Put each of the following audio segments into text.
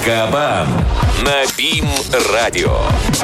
Кабан на БИМ-радио.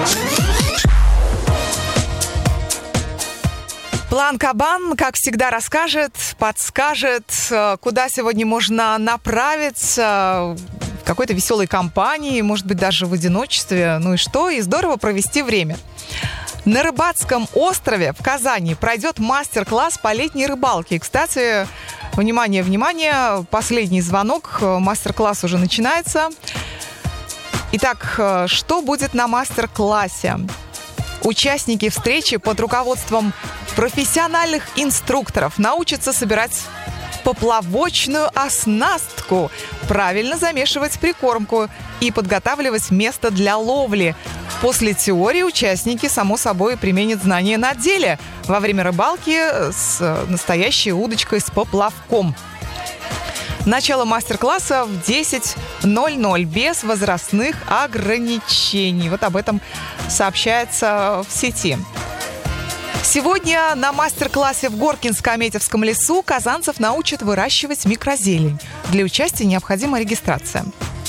План Кабан, как всегда, расскажет, подскажет, куда сегодня можно направиться в какой-то веселой компании, может быть, даже в одиночестве. Ну и что? И здорово провести время. На Рыбацком острове в Казани пройдет мастер-класс по летней рыбалке. И, кстати, внимание, внимание, последний звонок, мастер-класс уже начинается. Итак, что будет на мастер-классе? Участники встречи под руководством профессиональных инструкторов научатся собирать поплавочную оснастку, правильно замешивать прикормку и подготавливать место для ловли. После теории участники, само собой, применят знания на деле во время рыбалки с настоящей удочкой с поплавком. Начало мастер-класса в 10:00 без возрастных ограничений. Вот об этом сообщается в сети. Сегодня на мастер-классе в Горкинско-Аметьевском лесу казанцев научат выращивать микрозелень. Для участия необходима регистрация.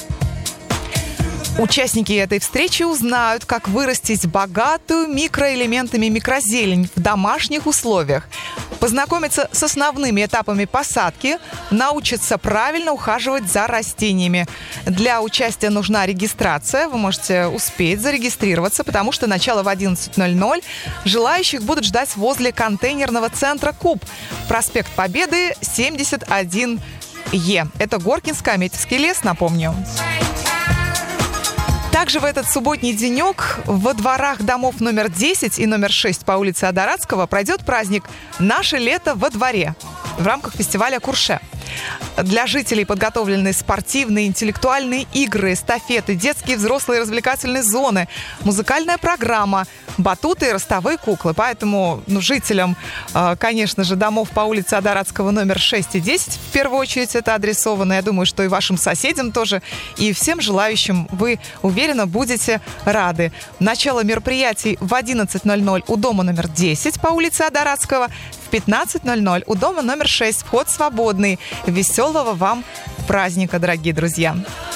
Участники этой встречи узнают, как вырастить богатую микроэлементами микрозелень в домашних условиях, познакомятся с основными этапами посадки, научатся правильно ухаживать за растениями. Для участия нужна регистрация. Вы можете успеть зарегистрироваться, потому что начало в 11:00. Желающих будут ждать возле контейнерного центра «Куб». Проспект Победы, 71Е. Это Горкинско-Аметьевский лес, напомню. Также в этот субботний денек во дворах домов номер 10 и номер 6 по улице Адаратского пройдет праздник «Наше лето во дворе» в рамках фестиваля «Курше». Для жителей подготовлены спортивные, интеллектуальные игры, эстафеты, детские и взрослые развлекательные зоны, музыкальная программа, батуты и ростовые куклы. Поэтому жителям, конечно же, домов по улице Адаратского номер 6 и 10 в первую очередь это адресовано. Я думаю, что и вашим соседям тоже, и всем желающим вы, уверенно, будете рады. Начало мероприятий в 11:00 у дома номер 10 по улице Адаратского, в 15:00 у дома номер 6. Вход свободный. Веселого вам праздника, дорогие друзья!